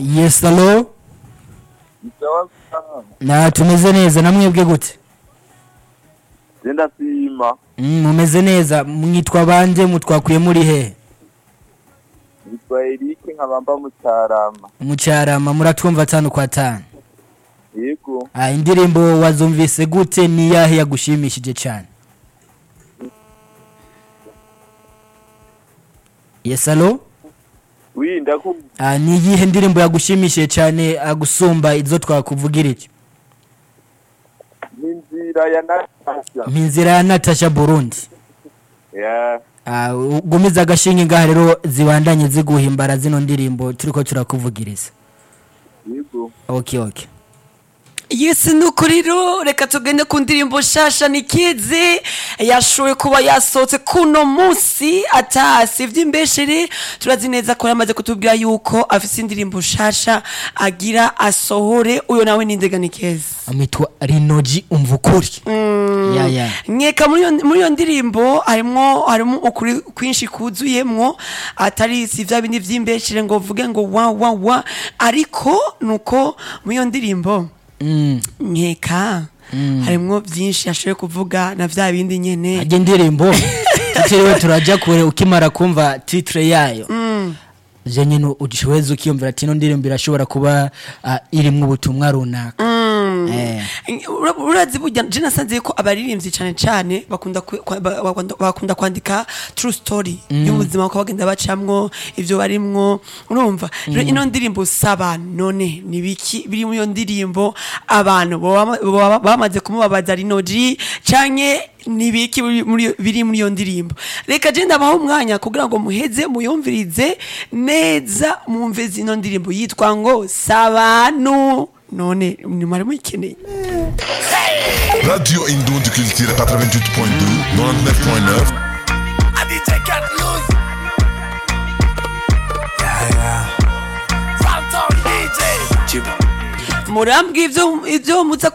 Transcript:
Yes, hello. Na tumeze neza namwebwe gute? Zenda sima. Mumeze neza mwitwa banje mutwakuye muri he? Nitwa Eric nkabamba mucarama. Mucarama muratwumva 5 kwa 5. Yego. Indirimbo wazumvise gute ni yahe yagushimishije cyane? Yes, hello. Oui, ndakumva. Ni yihe ndirimbo yagushimishije cyane agusumba izo twakuvugira iki? Minzira ya Natasha Burundi. Yeah. Gumiza agashinge ngaha rero zibandanye ziguhimbara zino ndirimbo turiko turakuvugiriza. Yego. Okay. Yes, nukuriro reka tugende ku ndirimbo shasha nikize yashowe kuba yasohotse kuno munsi atasi vy'imbeshere turazi neza ko yamaze kutubwira yuko afise indirimbo shasha agira asohore uyo nawe nindega nikeze amitwa Rinoji umvukuri. Nkeka muri yo ndirimbo harimo ukuri kwinshi kuzuyemwo atari si vya bindi vy'imbeshere ngo vuge ngo wa ariko nuko muri yo ndirimbo nkeka harimwo byinshi yashoboye kuvuga na vya bindi nyene ajye ndirimbo tutiriwe turaja kure ukimara kumva titre yayo je nyene ushobora ukiyumvira ati no ndirimbo irashobora kuba irimwo ubutumwa runaka. Urazi burya je nasanze ko abaririmbyi cyane bakunda kwandika true story y'ubuzima ko bagenda bacamwo ivyo barimwo urumva rero ino ndirimbo saba none nibiki biri mu yo ndirimbo abantu bamaze kumubabaza Rinoji canke nibiki biri muri yo ndirimbo reka je ndabaho umwanya kugira ngo muheze muyumvirize neza mumve zino ndirimbo yitwa ngo Sabanu none ni mari mukeneye Radio Indon du Culture 88.2 99.9 DJ Cat News. Yeah. Phantom DJ. Murambwe ivyo muza